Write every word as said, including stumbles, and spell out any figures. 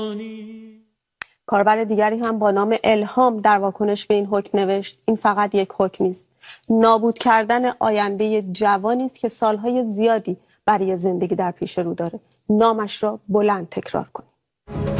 کاربر دیگری هم با نام الهام در واکنش به این حکم نوشت: این فقط یک حکمی است. نابود کردن آینده جوانی است که سالهای زیادی برای زندگی در پیش رو داره. نامش را بلند تکرار کنید.